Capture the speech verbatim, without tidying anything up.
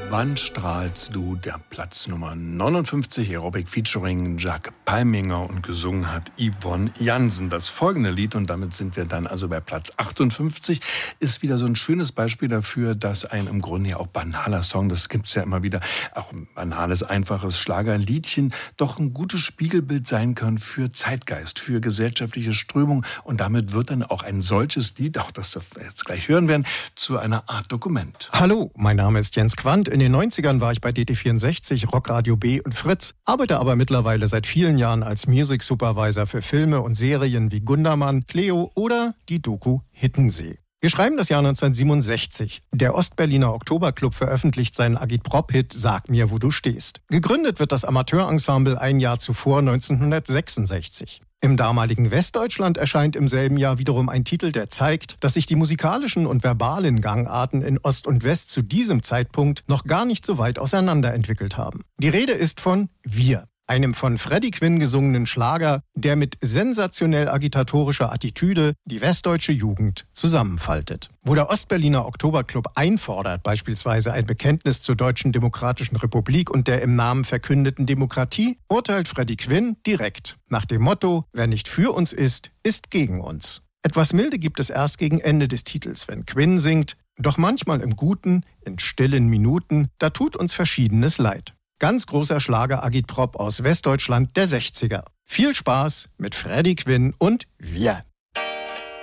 Wann strahlst du? Der Platz Nummer neunundfünfzig, Aerobic featuring Jack Palminger, und gesungen hat Yvonne Jansen. Das folgende Lied, und damit sind wir dann also bei Platz achtundfünfzig, ist wieder so ein schönes Beispiel dafür, dass ein im Grunde ja auch banaler Song, das gibt's ja immer wieder, auch ein banales, einfaches Schlagerliedchen, doch ein gutes Spiegelbild sein kann für Zeitgeist, für gesellschaftliche Strömung, und damit wird dann auch ein solches Lied, auch das wir jetzt gleich hören werden, zu einer Art Dokument. Hallo, mein Name ist Jens Quandt. In den neunzigern war ich bei D T vierundsechzig, Rockradio B und Fritz, arbeite aber mittlerweile seit vielen Jahren als Music Supervisor für Filme und Serien wie Gundermann, Cleo oder die Doku Hittensee. Wir schreiben das Jahr neunzehnhundertsiebenundsechzig. Der Ostberliner Oktoberclub veröffentlicht seinen Agitprop-Hit Sag mir, wo du stehst. Gegründet wird das Amateurensemble ein Jahr zuvor, neunzehnhundertsechsundsechzig. Im damaligen Westdeutschland erscheint im selben Jahr wiederum ein Titel, der zeigt, dass sich die musikalischen und verbalen Gangarten in Ost und West zu diesem Zeitpunkt noch gar nicht so weit auseinander entwickelt haben. Die Rede ist von Wir, einem von Freddie Quinn gesungenen Schlager, der mit sensationell agitatorischer Attitüde die westdeutsche Jugend zusammenfaltet. Wo der Ostberliner Oktoberclub einfordert, beispielsweise ein Bekenntnis zur Deutschen Demokratischen Republik und der im Namen verkündeten Demokratie, urteilt Freddie Quinn direkt nach dem Motto: Wer nicht für uns ist, ist gegen uns. Etwas Milde gibt es erst gegen Ende des Titels, wenn Quinn singt: Doch manchmal im Guten, in stillen Minuten, da tut uns Verschiedenes leid. Ganz großer Schlager-Agitprop aus Westdeutschland der sechziger. Viel Spaß mit Freddie Quinn und Wir.